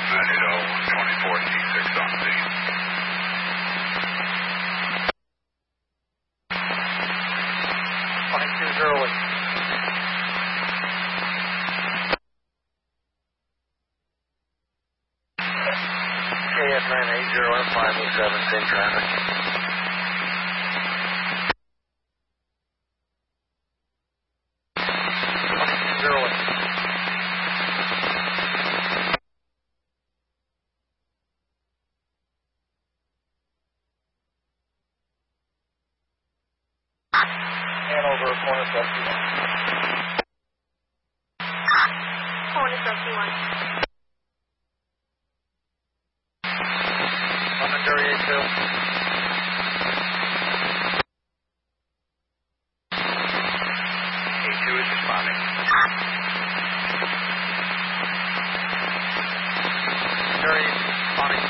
Idaho 24T6 on scene. KF 980 507, same traffic. Hanover, Hornet 51. Hornet 51. Londonderry 82. A2 is responding. Londonderry responding.